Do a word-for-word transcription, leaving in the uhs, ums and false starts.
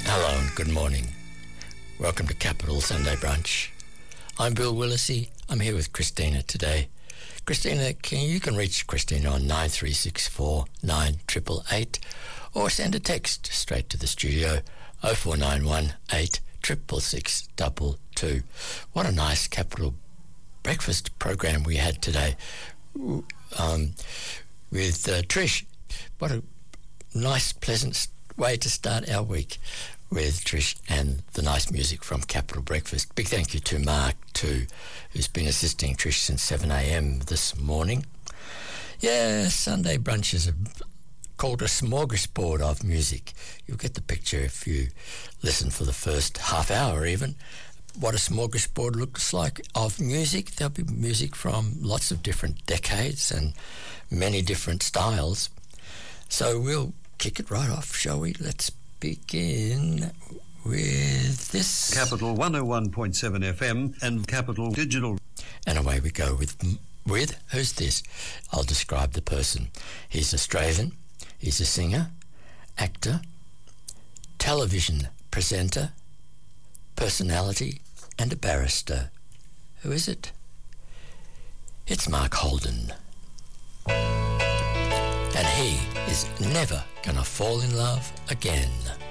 Hello and good morning. Welcome to Capital Sunday Brunch. I'm Bill Willisey. I'm here with Christina today. Christina, can, you can reach Christina on nine three six four nine eight eight eight or send a text straight to the studio oh four nine one eight six six six two two. What a nice Capital breakfast program we had today um, with uh, Trish. What a nice, pleasant way to start our week with Trish and the nice music from Capital Breakfast. Big thank you to Mark, too, who's been assisting Trish since seven a.m. this morning. Yeah, Sunday brunches are called a smorgasbord of music. You'll get the picture if you listen for the first half hour even. What a smorgasbord looks like of music. There'll be music from lots of different decades and many different styles. So we'll kick it right off, shall we? Let's begin with this. Capital one oh one point seven F M and Capital Digital. And away we go with, with, who's this? I'll describe the person. He's Australian, he's a singer, actor, television presenter, personality, and a barrister. Who is it? It's Mark Holden. And he is never gonna fall in love again.